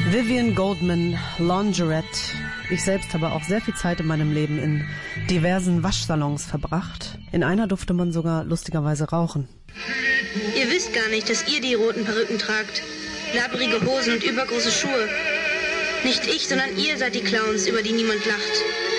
Vivian Goldman, Laundrette. Ich selbst habe auch sehr viel Zeit in meinem Leben in diversen Waschsalons verbracht. In einer durfte man sogar lustigerweise rauchen. Ihr wisst gar nicht, dass ihr die roten Perücken tragt. Labbrige Hosen und übergroße Schuhe. Nicht ich, sondern ihr seid die Clowns, über die niemand lacht.